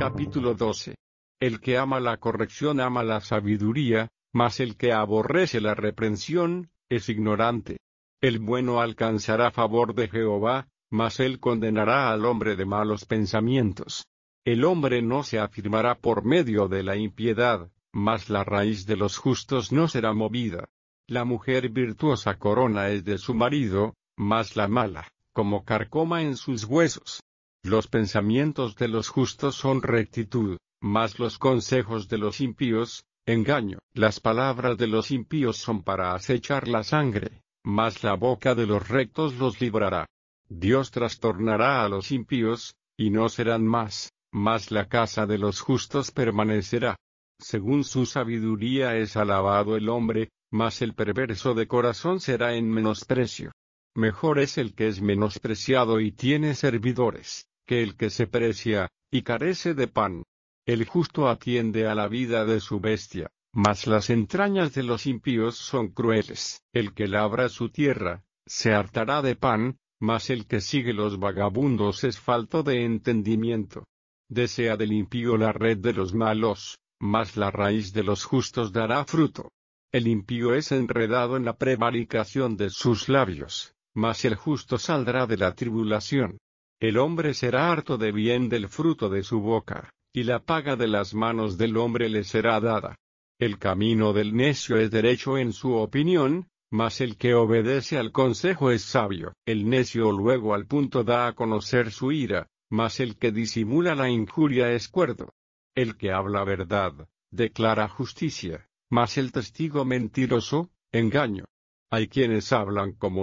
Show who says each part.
Speaker 1: Capítulo 12. El que ama la corrección ama la sabiduría, mas el que aborrece la reprensión, es ignorante. El bueno alcanzará favor de Jehová, mas él condenará al hombre de malos pensamientos. El hombre no se afirmará por medio de la impiedad, mas la raíz de los justos no será movida. La mujer virtuosa corona es de su marido, mas la mala, como carcoma en sus huesos. Los pensamientos de los justos son rectitud, mas los consejos de los impíos, engaño. Las palabras de los impíos son para acechar la sangre, mas la boca de los rectos los librará. Dios trastornará a los impíos, y no serán más, mas la casa de los justos permanecerá. Según su sabiduría es alabado el hombre, mas el perverso de corazón será en menosprecio. Mejor es el que es menospreciado y tiene servidores, que el que se precia, y carece de pan. El justo atiende a la vida de su bestia, mas las entrañas de los impíos son crueles. El que labra su tierra, se hartará de pan, mas el que sigue los vagabundos es falto de entendimiento. Desea del impío la red de los malos, mas la raíz de los justos dará fruto. El impío es enredado en la prevaricación de sus labios, mas el justo saldrá de la tribulación. El hombre será harto de bien del fruto de su boca, y la paga de las manos del hombre le será dada. El camino del necio es derecho en su opinión, mas el que obedece al consejo es sabio. El necio luego al punto da a conocer su ira, mas el que disimula la injuria es cuerdo. El que habla verdad, declara justicia, mas el testigo mentiroso, engaño. Hay quienes hablan como